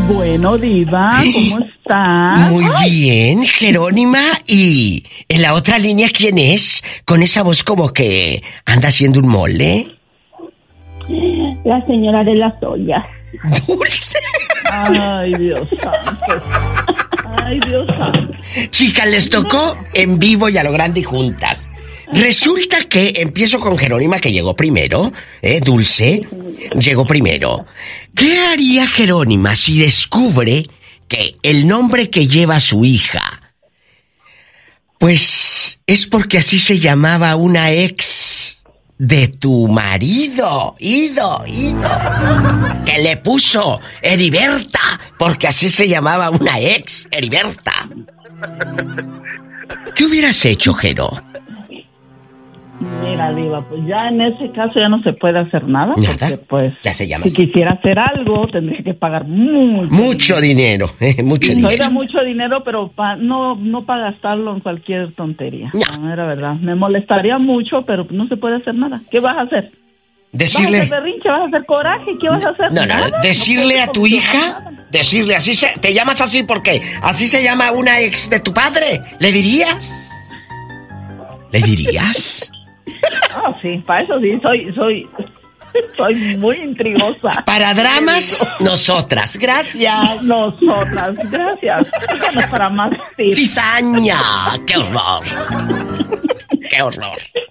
Bueno, Diva, ¿cómo estás? Muy bien, Jerónima. Y en la otra línea, ¿quién es? Con esa voz como que anda haciendo un mole. La señora de las ollas. Dulce. Ay, Dios santo. Ay, Dios santo. Chicas, les tocó en vivo y a lo grande y juntas. Resulta que empiezo con Jerónima, que llegó primero, Dulce, llegó primero. ¿Qué haría Jerónima si descubre que el nombre que lleva su hija, pues es porque así se llamaba una ex de tu marido, Ido, que le puso Heriberta, porque así se llamaba una ex, Heriberta? ¿Qué hubieras hecho, Jero? Mira, Diva, pues ya en ese caso ya no se puede hacer nada. ¿Nada? Porque, pues, Ya se llama si así. quisiera hacer algo, tendría que pagar Mucho dinero, mucho dinero. Era mucho dinero, pero no para gastarlo en cualquier tontería. No. Era verdad. Me molestaría mucho, pero no se puede hacer nada. ¿Qué vas a hacer? Decirle... ¿Vas a hacer berrinche? ¿Vas a hacer coraje? ¿Qué vas a hacer? No, Nada. decirle No a tu puedes hija, nada. decirle así te llamas así porque así se llama una ex de tu padre. ¿Le dirías? ¿Le dirías? Ah, sí, para eso sí, soy muy intrigosa. Para dramas, nosotras. Gracias. Nosotras, gracias. Síganos para más tips. Cizaña. ¡Qué horror! ¡Qué horror!